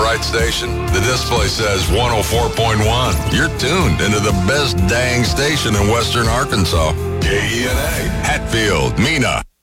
right station? The display says 104.1. You're tuned into the best dang station in western Arkansas. KENA, Hatfield, Mena.